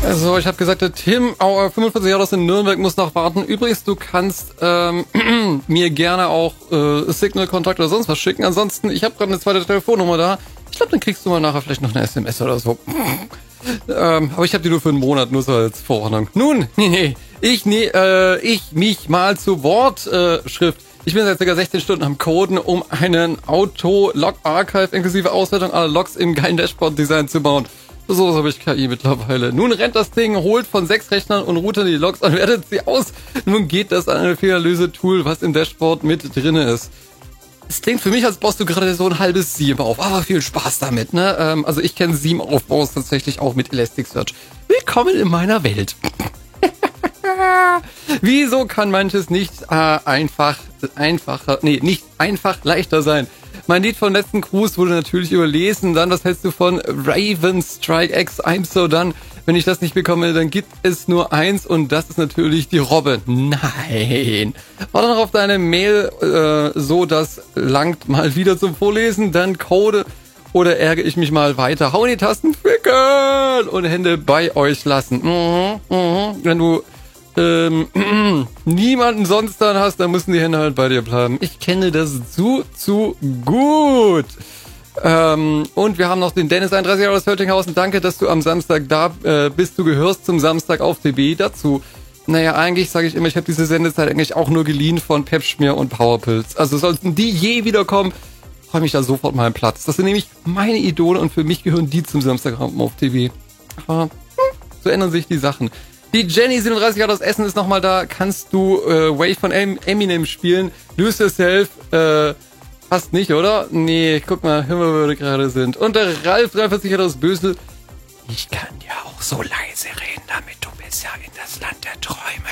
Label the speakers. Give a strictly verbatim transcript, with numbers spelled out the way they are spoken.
Speaker 1: Also, ich habe gesagt, der Tim, oh, fünfundvierzig Jahre aus in Nürnberg, muss noch warten. Übrigens, du kannst ähm, mir gerne auch äh, Signal-Kontakt oder sonst was schicken. Ansonsten, ich habe gerade eine zweite Telefonnummer da. Ich glaube, dann kriegst du mal nachher vielleicht noch eine S M S oder so. ähm, aber ich habe die nur für einen Monat, nur so als Vorordnung. Nun, nee, nee, ich, nee, äh, ich mich mal zu Wortschrift. Äh, ich bin seit ca. sechzehn Stunden am Coden, um einen Auto-Log-Archive inklusive Auswertung aller Logs im geilen Dashboard-Design zu bauen. So habe ich K I mittlerweile. Nun rennt das Ding, holt von sechs Rechnern und routert die Logs und wertet sie aus. Nun geht das an ein Fehlerlöse-Tool, was im Dashboard mit drin ist. Es klingt für mich, als baust du gerade so ein halbes Seam auf. Aber viel Spaß damit, ne? Ähm, also ich kenne Seam-Aufbau tatsächlich auch mit Elasticsearch. Willkommen in meiner Welt. Wieso kann manches nicht äh, einfach, einfacher, nee, nicht einfach leichter sein? Mein Lied von letzten Cruise wurde natürlich überlesen. Dann, was hältst du von Raven Strike X? I'm so done. Wenn ich das nicht bekomme, dann gibt es nur eins und das ist natürlich die Robbe. Nein. Warte noch auf deine Mail, äh, so das langt mal wieder zum Vorlesen. Dann Code oder ärgere ich mich mal weiter. Hau in die Tasten, ficken und Hände bei euch lassen. Mhm, mhm. Wenn du Ähm, niemanden sonst dann hast, dann müssen die Hände halt bei dir bleiben. Ich kenne das zu, zu gut. Ähm, und wir haben noch den Dennis einunddreißig Jahre aus Höltinghausen. Danke, dass du am Samstag da äh, bist. Du gehörst zum Samstag auf T V dazu. Naja, eigentlich sage ich immer, ich habe diese Sendezeit eigentlich auch nur geliehen von Pepschmier und Powerpilz. Also sollten die je wiederkommen, freue mich da sofort mal einen Platz. Das sind nämlich meine Idole und für mich gehören die zum Samstagabend auf T V. Aber hm, so ändern sich die Sachen. Die Jenny, siebenunddreißig Jahre aus Essen, ist nochmal da. Kannst du äh, Wave von Eminem spielen? Lose Yourself, äh, fast nicht, oder? Nee, guck mal, hör mal, wo wir gerade sind. Und der Ralf, dreiundvierzig Jahre aus Bösel. Ich kann ja auch so leise reden, damit du besser in das Land der Träume